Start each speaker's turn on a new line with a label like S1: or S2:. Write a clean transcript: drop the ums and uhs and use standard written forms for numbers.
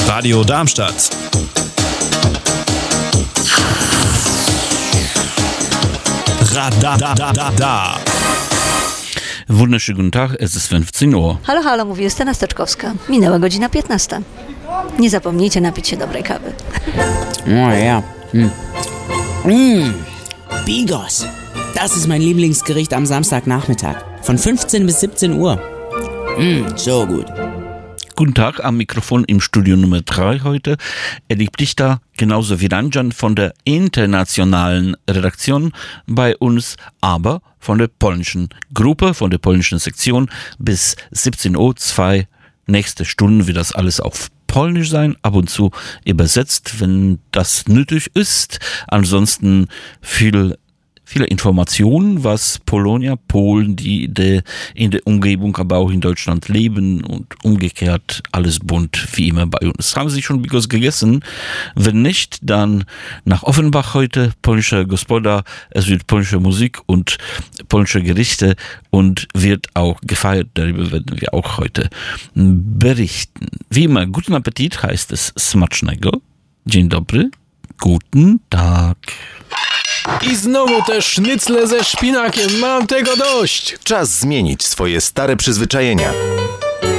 S1: Radio Darmstadt. Radada.
S2: Wunderschönen guten Tag, es ist 15 Uhr.
S3: Halo, halo, mówi Justyna Stoczkowska. Minęła godzina 15. Nie zapomnijcie napić się dobrej kawy.
S4: Oh ja. Bigos. Das ist mein Lieblingsgericht am Samstagnachmittag. Von 15 bis 17 Uhr. So gut.
S2: Guten Tag, am Mikrofon im Studio Nummer 3 heute. Erlebt dich da genauso wie Ranjan von der internationalen Redaktion bei uns, aber von der polnischen Gruppe, von der polnischen Sektion bis 17 Uhr, 2 nächste Stunden wird das alles auf Polnisch sein, ab und zu übersetzt, wenn das nötig ist. Ansonsten viele Informationen, was Polen, die in der Umgebung, aber auch in Deutschland leben und umgekehrt alles bunt wie immer bei uns. Haben Sie schon Bigos gegessen? Wenn nicht, dann nach Offenbach heute, polnische Gospoda, es wird polnische Musik und polnische Gerichte und wird auch gefeiert, darüber werden wir auch heute berichten. Wie immer, guten Appetit heißt es smacznego. Dzień dobry, guten Tag.
S1: I znowu te sznycle ze szpinakiem, mam tego dość!
S5: Czas zmienić swoje stare przyzwyczajenia.